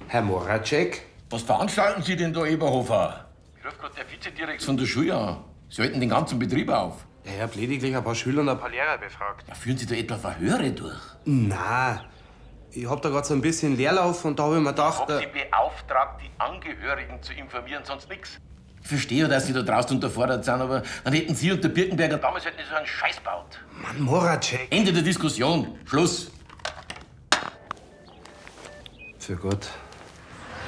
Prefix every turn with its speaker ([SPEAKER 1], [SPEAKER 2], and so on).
[SPEAKER 1] Herr Moracek?
[SPEAKER 2] Was veranstalten Sie denn da, Eberhofer? Ich rufe gerade der Vizedirektor von der Schule an. Sie halten den ganzen Betrieb auf.
[SPEAKER 1] Ja, ich hab lediglich ein paar Schüler und ein paar Lehrer befragt.
[SPEAKER 2] Ja, führen Sie da etwa Verhöre durch?
[SPEAKER 1] Na, ich hab da gerade so ein bisschen Leerlauf und da hab ich mir gedacht...
[SPEAKER 2] Ich hab Sie beauftragt, die Angehörigen zu informieren, sonst nix. Ich verstehe, dass Sie da draußen unterfordert sind, aber dann hätten Sie und der Birkenberger damals halt nicht so einen Scheiß baut.
[SPEAKER 1] Mann, Moracek!
[SPEAKER 2] Ende der Diskussion. Schluss.
[SPEAKER 1] Für Gott.